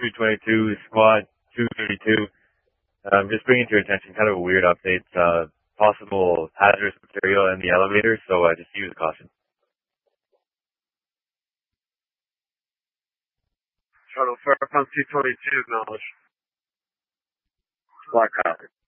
322, squad 232. Just bringing to your attention kind of a weird update, possible hazardous material in the elevator, so just use caution. Shuttle Fairpont 222, acknowledge. Black copy.